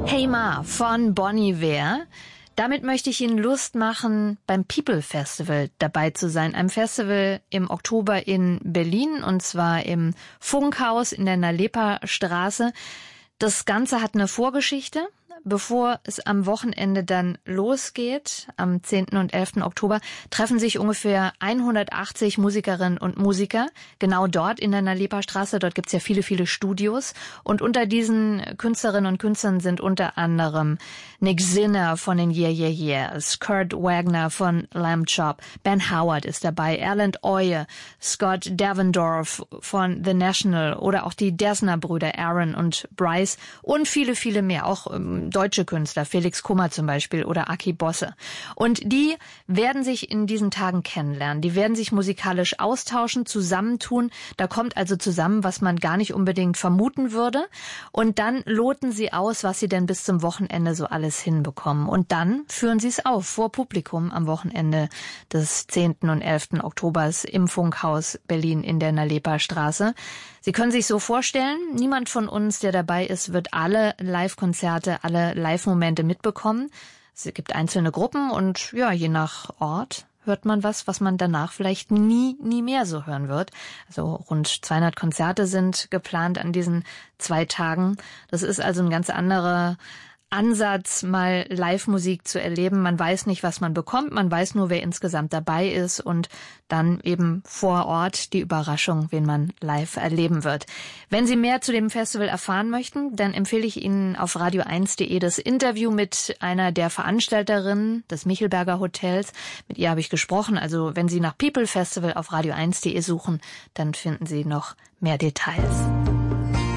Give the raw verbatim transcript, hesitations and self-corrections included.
Hey Ma von Bon Iver. Damit möchte ich Ihnen Lust machen, beim People Festival dabei zu sein. Einem Festival im Oktober in Berlin, und zwar im Funkhaus in der Nalepa Straße. Das Ganze hat eine Vorgeschichte. Bevor es am Wochenende dann losgeht, am zehnten und elften Oktober, treffen sich ungefähr hundertachtzig Musikerinnen und Musiker genau dort in der Nalepa Straße. Dort gibt's ja viele, viele Studios. Und unter diesen Künstlerinnen und Künstlern sind unter anderem Nick Zinner von den Yeah Yeah Yeahs, Kurt Wagner von Lamb Chop, Ben Howard ist dabei, Erland Oye, Scott Davendorf von The National oder auch die Dessner-Brüder Aaron und Bryce und viele, viele mehr. Auch ähm, deutsche Künstler, Felix Kummer zum Beispiel oder Aki Bosse. Und die werden sich in diesen Tagen kennenlernen. Die werden sich musikalisch austauschen, zusammentun. Da kommt also zusammen, was man gar nicht unbedingt vermuten würde. Und dann loten sie aus, was sie denn bis zum Wochenende so alles hinbekommen. Und dann führen sie es auf vor Publikum am Wochenende des zehnten und elften Oktobers im Funkhaus Berlin in der Nalepa Straße. Sie können sich so vorstellen, niemand von uns, der dabei ist, wird alle Live-Konzerte, alle Live-Momente mitbekommen. Es gibt einzelne Gruppen und ja, je nach Ort hört man was, was man danach vielleicht nie, nie mehr so hören wird. Also rund zweihundert Konzerte sind geplant an diesen zwei Tagen. Das ist also ein ganz anderer Ansatz, mal Live-Musik zu erleben. Man weiß nicht, was man bekommt, man weiß nur, wer insgesamt dabei ist und dann eben vor Ort die Überraschung, wen man live erleben wird. Wenn Sie mehr zu dem Festival erfahren möchten, dann empfehle ich Ihnen auf radio eins punkt de das Interview mit einer der Veranstalterinnen des Michelberger Hotels. Mit ihr habe ich gesprochen. Also wenn Sie nach People Festival auf radio eins punkt de suchen, dann finden Sie noch mehr Details.